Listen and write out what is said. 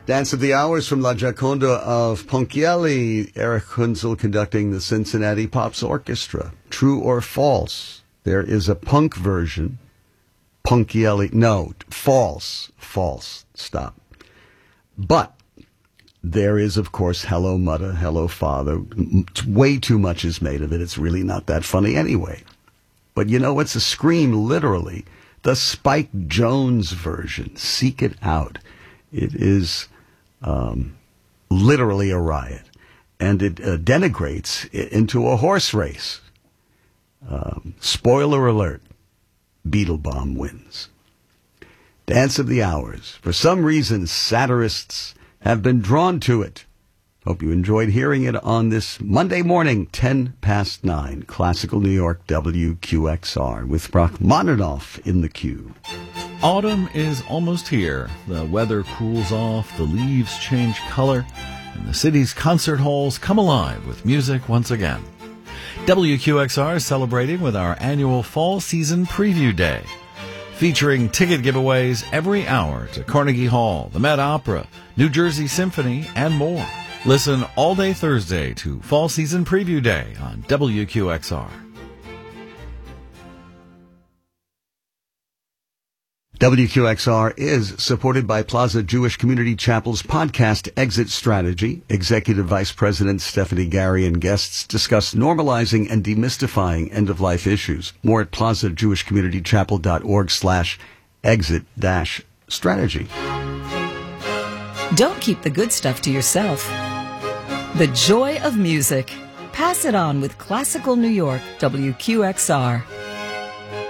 Dance of the Hours from La Gioconda of Ponchielli. Eric Hunzel conducting the Cincinnati Pops Orchestra. True or false? There is a punk version. Ponchielli. No, false. False. Stop. But there is, of course, Hello Mother, Hello Father. Way too much is made of it. It's really not that funny anyway. But you know, it's a scream, literally. The Spike Jones version. Seek it out. It is literally a riot. And it denigrates into a horse race. Spoiler alert. Beetlebomb wins. Dance of the Hours. For some reason, satirists have been drawn to it. Hope you enjoyed hearing it on this Monday morning, 9:10. Classical New York, WQXR, with Rachmaninoff in the queue. Autumn is almost here. The weather cools off, the leaves change color, and the city's concert halls come alive with music once again. WQXR is celebrating with our annual Fall Season Preview Day, featuring ticket giveaways every hour to Carnegie Hall, the Met Opera, New Jersey Symphony, and more. Listen all day Thursday to Fall Season Preview Day on WQXR. WQXR is supported by Plaza Jewish Community Chapel's podcast Exit Strategy. Executive Vice President Stephanie Gary and guests discuss normalizing and demystifying end-of-life issues. More at plazajewishcommunitychapel.org/exit-strategy. Don't keep the good stuff to yourself. The joy of music. Pass it on with Classical New York, WQXR.